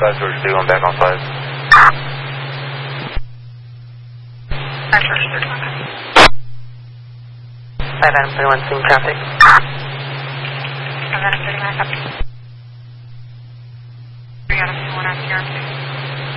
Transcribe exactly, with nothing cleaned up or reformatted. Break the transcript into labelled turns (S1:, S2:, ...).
S1: five George two, I'm back on five.
S2: five George thirty-one.
S3: five Adam thirty-one, seeing traffic.
S2: five Adam thirty-one, copy. three Adam thirty-one, I'm here.